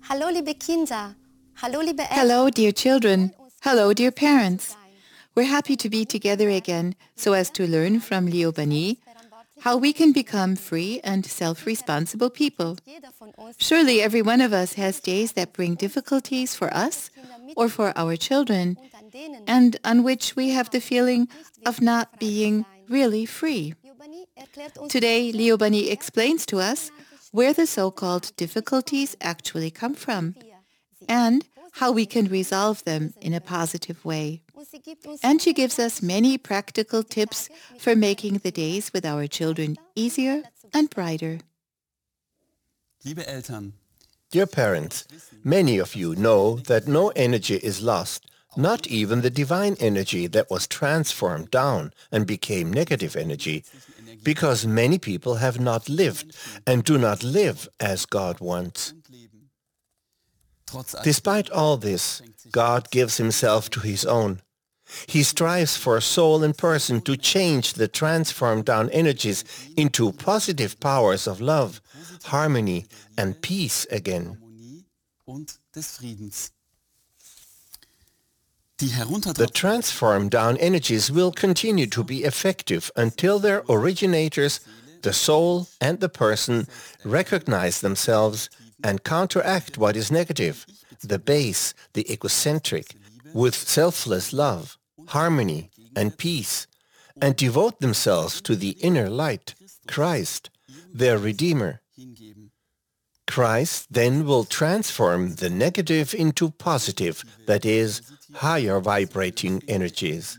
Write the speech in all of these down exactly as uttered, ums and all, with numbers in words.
Hallo liebe Kinder, hallo liebe Eltern. Hello, dear children. Hello, dear parents. We're happy to be together again so as to learn from Leo Bani how we can become free and self-responsible people. Surely every one of us has days that bring difficulties for us or for our children, and on which we have the feeling of not being really free. Today, Leo Bani explains to us where the so-called difficulties actually come from and how we can resolve them in a positive way. And she gives us many practical tips for making the days with our children easier and brighter. Liebe Eltern, Dear parents, many of you know that no energy is lost, not even the divine energy that was transformed down and became negative energy, because many people have not lived and do not live as God wants. Despite all this, God gives himself to his own. He strives for soul and person to change the transformed down energies into positive powers of love, harmony and peace again. und des Friedens. Die The transformed down energies will continue to be effective until their originators, the soul and the person, recognize themselves and counteract what is negative, the base, the egocentric, with selfless love, harmony and peace, and devote themselves to the inner light, Christ, their Redeemer. hingeben. Christ then will transform the negative into positive, that is, higher vibrating energies.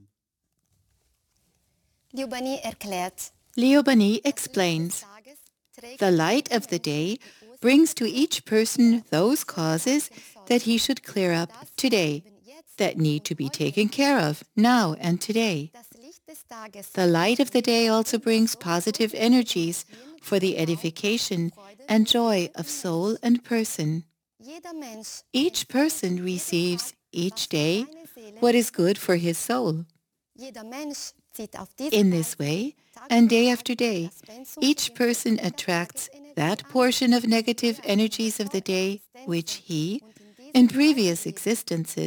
Leo Bani erklärt, Leo Bani explains, the light of the day brings to each person those causes that he should clear up today, that need to be taken care of now and today. The light of the day also brings positive energies for the edification and joy of soul and person. Each person receives each day what is good for his soul. In this way, and day after day, each person attracts that portion of negative energies of the day which he, in previous existences,